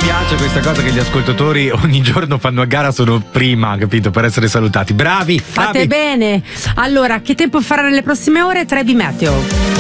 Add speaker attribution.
Speaker 1: piace questa cosa che gli ascoltatori ogni giorno fanno a gara, sono prima, capito, per essere salutati. Bravi,
Speaker 2: Fate bene. Allora, che tempo farà nelle prossime ore? 3 di meteo.